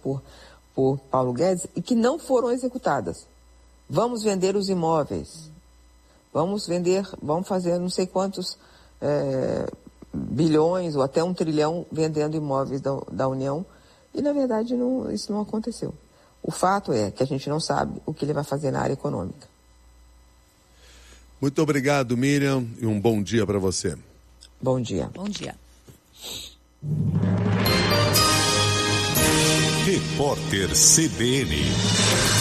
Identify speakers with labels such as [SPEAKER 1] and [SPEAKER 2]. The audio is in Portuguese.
[SPEAKER 1] por Paulo Guedes e que não foram executadas. Vamos vender os imóveis. Vamos fazer não sei quantos bilhões ou até 1 trilhão vendendo imóveis da União. E, na verdade, isso não aconteceu. O fato é que a gente não sabe o que ele vai fazer na área econômica.
[SPEAKER 2] Muito obrigado, Miriam, e um bom dia para você.
[SPEAKER 1] Bom dia.
[SPEAKER 3] Bom dia.
[SPEAKER 4] Repórter CBN.